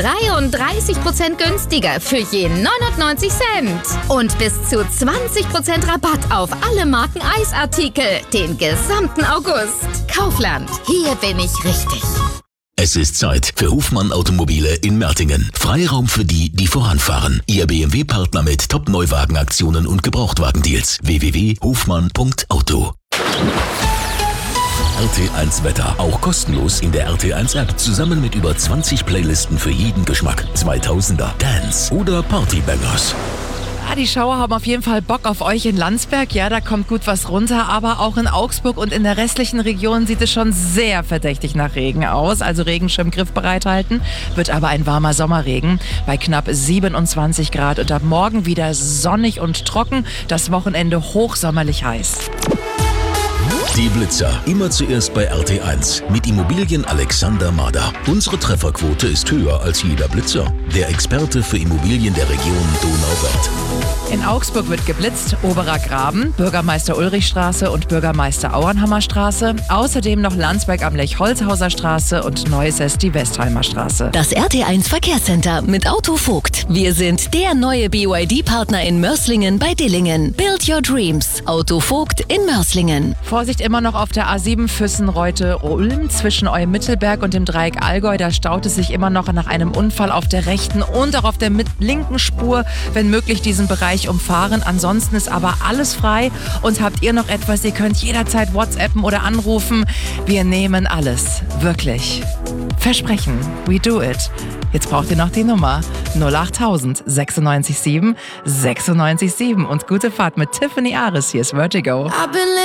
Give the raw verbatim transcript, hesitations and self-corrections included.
dreiunddreißig Prozent günstiger für je neunundneunzig Cent. Und bis zu zwanzig Prozent Rabatt auf alle Marken Eisartikel den gesamten August. Kaufland, hier bin ich richtig. Es ist Zeit für Hofmann Automobile in Mertingen. Freiraum für die, die voranfahren. Ihr B M W-Partner mit Top-Neuwagenaktionen und Gebrauchtwagendeals. w w w punkt hofmann punkt auto. R T eins Wetter. Auch kostenlos in der R T eins App. Zusammen mit über zwanzig Playlisten für jeden Geschmack. zweitausender, Dance oder Partybangers. Ja, die Schauer haben auf jeden Fall Bock auf euch in Landsberg. Ja, da kommt gut was runter, aber auch in Augsburg und in der restlichen Region sieht es schon sehr verdächtig nach Regen aus. Also Regenschirm griffbereit halten. Wird aber ein warmer Sommerregen bei knapp siebenundzwanzig Grad und ab morgen wieder sonnig und trocken. Das Wochenende hochsommerlich heiß. Die Blitzer. Immer zuerst bei R T eins. Mit Immobilien Alexander Mader. Unsere Trefferquote ist höher als jeder Blitzer. Der Experte für Immobilien der Region Donauwörth. In Augsburg wird geblitzt, Oberer Graben, Bürgermeister Ulrichstraße und Bürgermeister Auernhammer Straße. Außerdem noch Landsberg am Lech-Holzhauser Straße und Neuses die Westheimer Straße. Das R T eins Verkehrscenter mit Auto Vogt. Wir sind der neue B Y D-Partner in Mörslingen bei Dillingen. Build your dreams. Auto Vogt in Mörslingen. Vorsicht immer noch auf der A sieben Füssen-Reute-Ulm zwischen Eumittelberg und dem Dreieck Allgäu. Da staut es sich immer noch nach einem Unfall auf der rechten und auch auf der mit linken Spur, wenn möglich diesen Bereich umfahren. Ansonsten ist aber alles frei. Und habt ihr noch etwas, ihr könnt jederzeit WhatsAppen oder anrufen. Wir nehmen alles. Wirklich. Versprechen. We do it. Jetzt braucht ihr noch die Nummer null achttausend sechsundneunzig sieben sechsundneunzig sieben und gute Fahrt mit Tiffany Ares. Hier ist Vertigo.